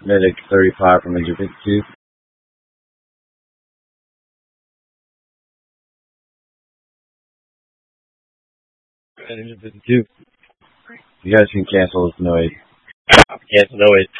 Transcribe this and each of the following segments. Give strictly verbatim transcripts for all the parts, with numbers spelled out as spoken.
Medic thirty-five from Engine fifty-two. Engine fifty-two. You guys can cancel this noise. Cancel noise.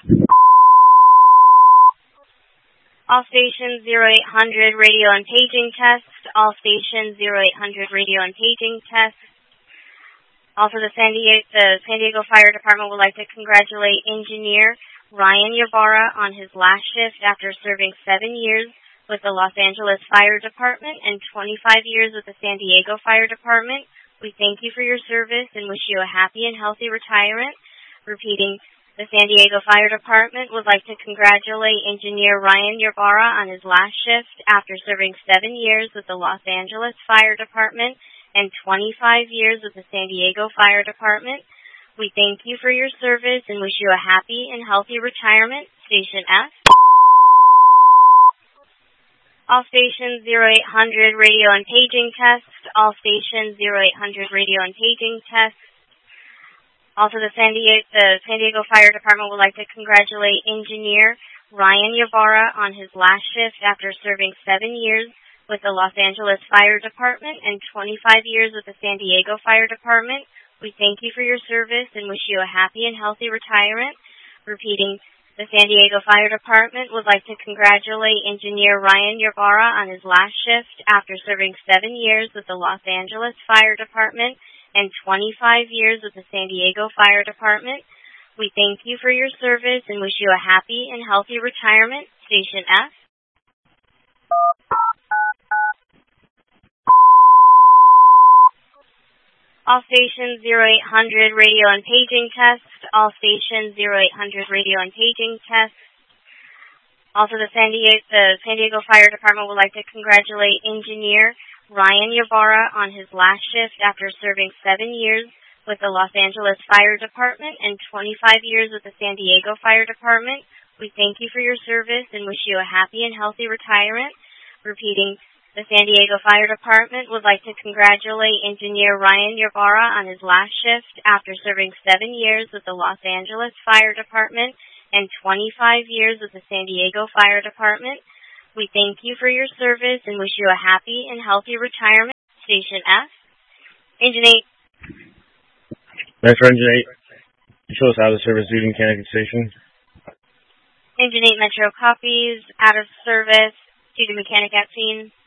All stations zero eight hundred radio and paging test. All stations zero eight hundred radio and paging test. Also, the San Diego, the San Diego Fire Department would like to congratulate Engineer Ryan Ybarra on his last shift after serving seven years with the Los Angeles Fire Department and twenty-five years with the San Diego Fire Department. We thank you for your service and wish you a happy and healthy retirement. Repeating, the San Diego Fire Department would like to congratulate Engineer Ryan Ybarra on his last shift after serving seven years with the Los Angeles Fire Department and twenty-five years with the San Diego Fire Department. We thank you for your service and wish you a happy and healthy retirement. Station F. All stations zero eight hundred radio and paging test. All stations zero eight hundred radio and paging test. Also, the San Diego, the San Diego Fire Department would like to congratulate Engineer Ryan Ybarra on his last shift after serving seven years with the Los Angeles Fire Department and twenty-five years with the San Diego Fire Department. We thank you for your service and wish you a happy and healthy retirement. Repeating, the San Diego Fire Department would like to congratulate Engineer Ryan Ybarra on his last shift after serving seven years with the Los Angeles Fire Department and twenty-five years with the San Diego Fire Department. We thank you for your service and wish you a happy and healthy retirement. Station F. All stations zero eight hundred radio and paging test. All stations zero eight hundred radio and paging test. Also, the San Diego, the San Diego Fire Department would like to congratulate Engineer Ryan Ybarra on his last shift after serving seven years with the Los Angeles Fire Department and twenty-five years with the San Diego Fire Department. We thank you for your service and wish you a happy and healthy retirement. Repeating, the San Diego Fire Department would like to congratulate Engineer Ryan Ybarra on his last shift after serving seven years with the Los Angeles Fire Department and twenty-five years with the San Diego Fire Department. We thank you for your service and wish you a happy and healthy retirement. Station F. Engine eight. Metro Engine eight. Show us out of service due to mechanic station. Engine eight Metro copies, out of service due to mechanic at scene.